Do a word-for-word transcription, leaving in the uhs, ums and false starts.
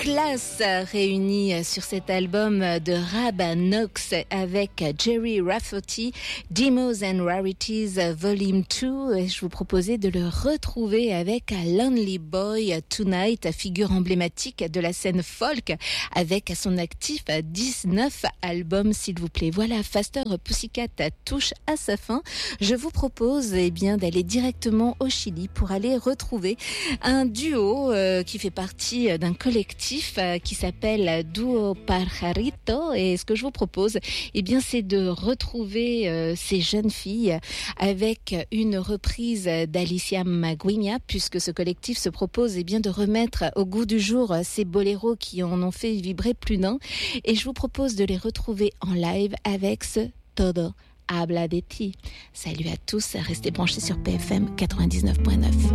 classe réunie sur cet album de Rab Knox avec Jerry Rafferty, Demos and Rarities Volume deux. Et je vous proposais de le retrouver avec Lonely Boy Tonight, figure emblématique de la scène folk, avec à son actif dix-neuf albums, s'il vous plaît. Voilà, Faster Pussycat touche à sa fin. Je vous propose eh bien, d'aller directement au Chili pour aller retrouver un duo euh, qui fait partie d'un collectif euh, qui s'appelle Duo Pajarito. Et ce que je vous propose, eh bien, c'est de retrouver euh, ces jeunes filles avec une reprise d'Alicia Maguigna, puisque ce collectif se propose eh bien, de remettre au goût du jour ces boléros qui en ont fait vibrer plus d'un. Et je vous propose de les retrouver en live avec ce Todo Habla de Ti. Salut à tous, restez branchés sur P F M quatre-vingt-dix-neuf point neuf.